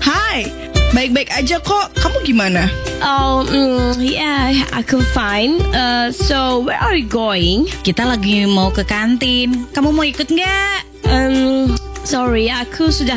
Hai, baik-baik aja kok. Kamu gimana? Yeah, aku fine. So where are you going? Kita lagi mau ke kantin. Kamu mau ikut nggak? Sorry, aku sudah